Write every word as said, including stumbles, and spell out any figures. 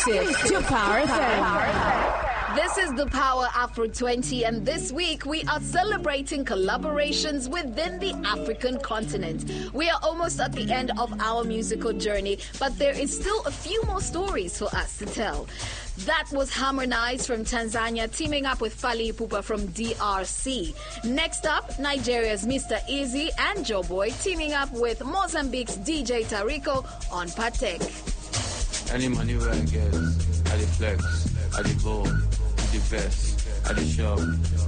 Exclusive to Power F M. This is the Power Afro twenty, and this week we are celebrating collaborations within the African continent. We are almost at the end of our musical journey, but there is still a few more stories for us to tell. That was Harmonize from Tanzania teaming up with Fally Ipupa from D R C. Next up, Nigeria's Mister Easy and Joe Boy teaming up with Mozambique's D J Tariko on Patek. Any money where I get, I dey flex, I dey ball, I dey vest, I dey shop.